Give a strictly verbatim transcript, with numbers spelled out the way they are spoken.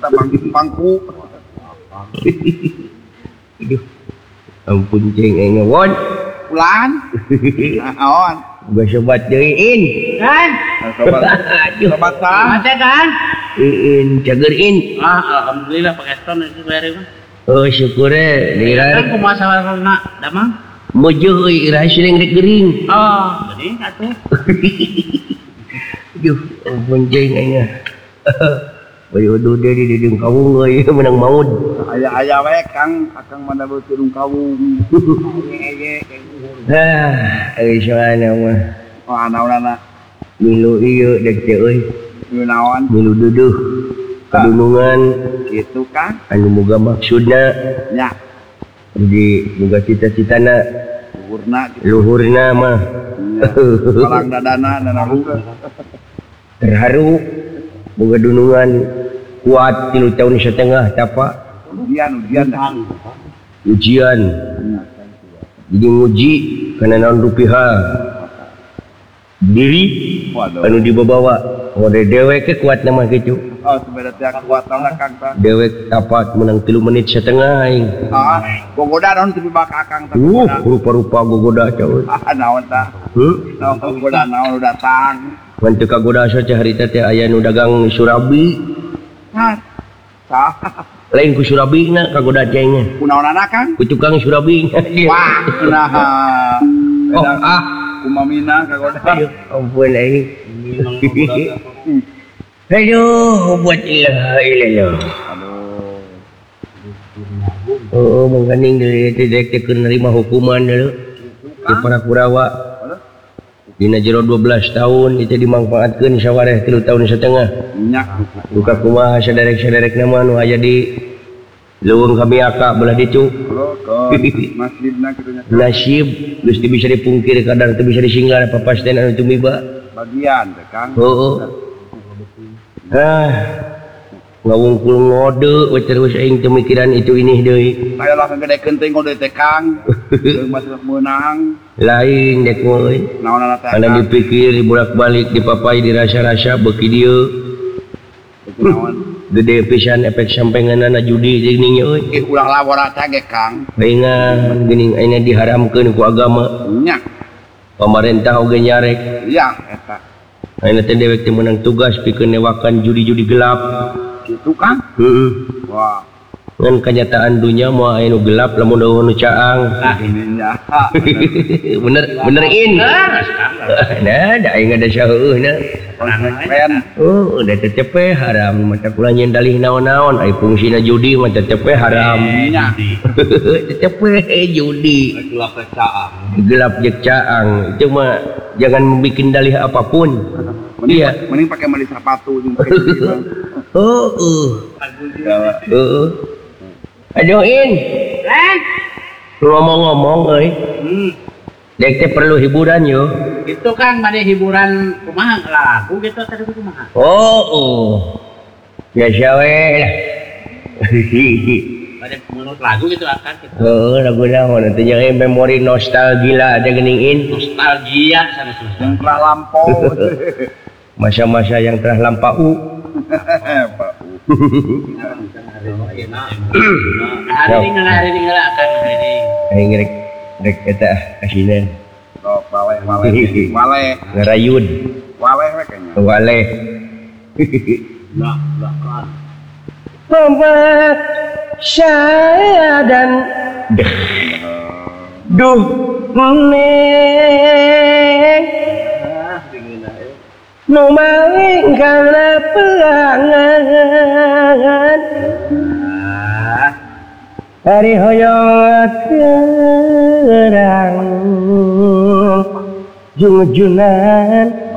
pangku. Aduh. Ampun cing aing ngawon. Ulan. Naon? Gua sobat deui in. Kan? Sobat. Sobat kan? Mate kan? In cager in. Ah, alhamdulillah pakai itu bari mah. Oh syukur eh. Kan Lira. kumaha sawarna damang? Mojo euy ira sering rek gering. Oh, jadi atuh. Aduh, ampun cing aing. Bayu udah di dedeng kawung euy menang maut. Aya-aya we Kang, akang mana beuh tudung kawung. Hah, euy soalna mah. Wah, naonana? Milu ieu dek teh euy. Ieu naon? Milu duduh. Kadunungan Gitu Kang. anu boga maksudna Nya, di boga cita-citana luhurna gitu. luhurna mah Palang dadana dan arungkeun. terharu boga dunungan kuat tilu tahun setengah tapa Ujian, ujian dah. ujian jadi nguji kana naon rupiah diri Waduh. anu dibawa ode dewek ke kuat nama kitu Oh, sebenarnya tiap kuat tahu lah Kang tah. dewek dapat menang tilu menit setengah aing Ah, gogoda naon teu baka Kang tah. uh rupa-rupa gogoda cawet Ah, naon tah? heuh Naon gogoda naon udah datang. mun teu kagoda saca harita teh aya nu dagang surabi Nah, sah. lain ku surabi na kagoda cengnya Kunaonana Kang? ku tukang surabi Wah, nah. oh ah Kumamina kagoda. ampun aing aduh buat ilah ilah Aduh. oh mengganing dari tidak teh nerima hukuman dulu di para kurawa dina jero dua belas tahun itu dimanfaatkeun sawareh tilu tahun setengah Minyak. buka kumaha saderek-saderek nama nu aya di leuweung kami aka belah ditu Halo, kon. Masjidna kitu nya. nasib geus teu bisa dipungkir kadang teu bisa disinggal papasten anu tumiba Bagian teh Kang. heueuh ah ngawungkul ngode we terus aing teu mikiran itu ini deui Saya lah ngegedekeun teh ngode teh Kang. Deung masuk meunang. lain dek euy Naonana teh? anu dipikir dibolak-balik dipapai dirasa-rasa beuki dieu Naon? gede pisan efek sampenganana judi jeung euy Ih, ulah labora teh ge Kang. paingan geuning ayeuna diharamkeun ku agama Minyak. pamarentah oge nyarek Iya, eta. ayeuna teh dewek teh meunang tugas pikeun newakan judi-judi gelap Gitu Kang. heueuh Wah, ngan kenyataan dunya moal aya nu gelap lamun eueuh nu caang nah ini nya. bener bener in nah da aing ada saeueuna Konsekuen. oh udah tetepe haram mata kula nyen dalih naon-naon ai fungsina judi mah tetepe haram Minyak. tetepe judi Gelap teh caang. gelap jeung caang itu mah jangan membikin dalih apapun Mending, iya mending pakai mandi sepatu jeung pakai judi, Bang. oh uh uh aduh in Kan? ngomong-ngomong euy Hmm. dek teh perlu hiburan yo Itu kan bade hiburan kumaha lagu gitu tadi kumaha. oh uh biasa we lah Bade menurut lagu gitu akan gitu. oh lagu naon teh jeung memori nostalgia ada geuning in Nostalgia sana sana. Yang telah lampau. masa-masa yang telah lampau Pak. Hari ini nggak hari ini nggak akan hari ini. aing rek rek eta kasinan Oh, waleh waleh. Waleh. ngarayun Waleh we kayaknya. waleh Lah, lah kan. membuat saya dan duh neng nu maling kana pelangan hari hoyong kerang junjunan